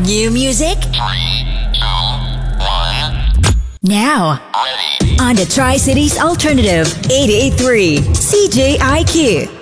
New music? 3, 2, 1. Now, Ready. on the Tri-Cities Alternative 88.3 CJIQ.